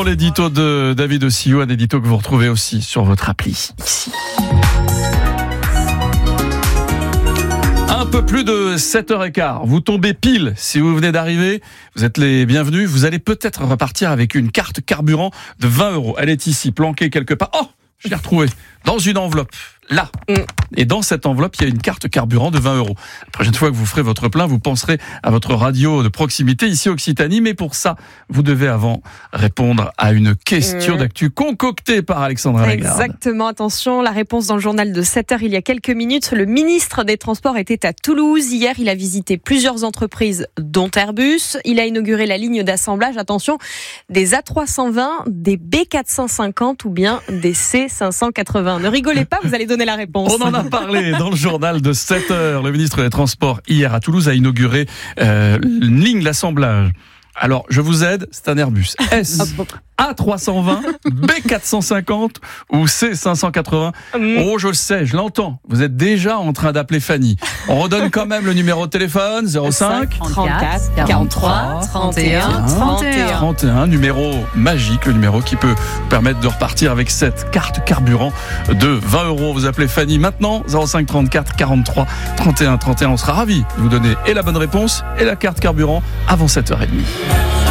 l'édito de David Ossillou, un édito que vous retrouvez aussi sur votre appli ici. Un peu plus de 7h15. Vous tombez pile si vous venez d'arriver. Vous êtes les bienvenus. Vous allez peut-être repartir avec une carte carburant de 20 €. Elle est ici, planquée quelque part. Oh, je l'ai retrouvée dans une enveloppe. Là. Et dans cette enveloppe, il y a une carte carburant de 20 €. La prochaine fois que vous ferez votre plein, vous penserez à votre radio de proximité ici Occitanie. Mais pour ça, vous devez avant répondre à une question d'actu concoctée par Alexandra Lagarde. Exactement. Attention, la réponse dans le journal de 7h il y a quelques minutes. Le ministre des Transports était à Toulouse. Hier, il a visité plusieurs entreprises, dont Airbus. Il a inauguré la ligne d'assemblage, attention, des A320, des B450 ou bien des C580. Ne rigolez pas, vous allez donner la réponse. On en a parlé dans le journal de 7h. Le ministre des Transports, hier à Toulouse, a inauguré une ligne d'assemblage. Alors, je vous aide, c'est un Airbus S, A320, B450 ou C580. Oh, je le sais, je l'entends. Vous êtes déjà en train d'appeler Fanny. On redonne quand même le numéro de téléphone, 05 34 43 31 31, numéro magique, le numéro qui peut vous permettre de repartir avec cette carte carburant de 20 €. Vous appelez Fanny maintenant, 05 34 43 31 31. On sera ravis de vous donner et la bonne réponse et la carte carburant avant 7h30.